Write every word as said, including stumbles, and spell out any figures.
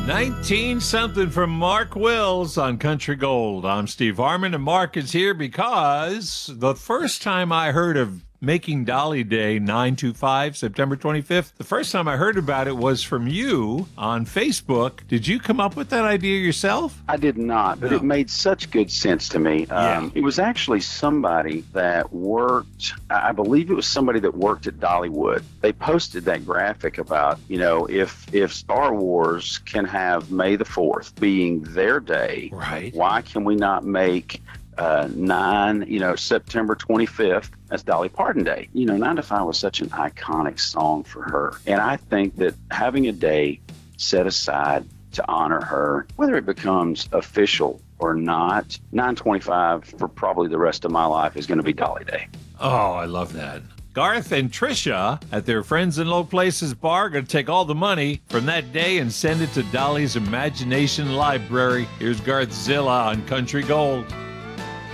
nineteen something from Mark Wills on Country Gold. I'm Steve Harmon, and Mark is here because the first time I heard of Making Dolly Day nine two five, September twenty-fifth, the first time I heard about it was from you on Facebook. Did you come up with that idea yourself? I did not, but No. it made such good sense to me. Yeah. Um, it was actually somebody that worked, I believe it was somebody that worked at Dollywood. They posted that graphic about, you know, if if Star Wars can have May the fourth being their day, Right. why can we not make uh, nine, you know, September twenty-fifth as Dolly Parton Day? You know, nine to five was such an iconic song for her. And I think that having a day set aside to honor her, whether it becomes official or not, nine twenty-five for probably the rest of my life is going to be Dolly Day. Oh, I love that. Garth and Trisha at their Friends in Low Places bar are going to take all the money from that day and send it to Dolly's Imagination Library. Here's Garth Zilla on Country Gold.